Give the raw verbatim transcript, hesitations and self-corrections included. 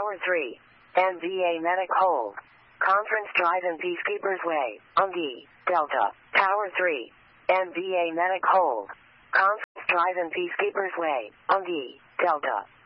Tower three. N V A Medic Hold. Conference Drive and Peacekeepers Way. Ungi. Delta. Tower three. N V A Medic Hold. Conference Drive and Peacekeepers Way. Ungi. Delta.